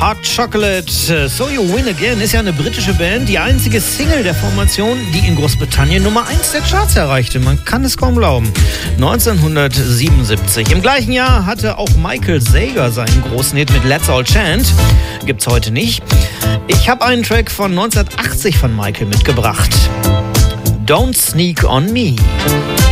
Hot Chocolate, So You Win Again ist ja eine britische Band, die einzige Single der Formation, die in Großbritannien Nummer 1 der Charts erreichte. Man kann es kaum glauben. 1977. Im gleichen Jahr hatte auch Michael Zager seinen großen Hit mit Let's All Chant. Gibt's heute nicht. Ich habe einen Track von 1980 von Michael mitgebracht. Don't Sneak on Me.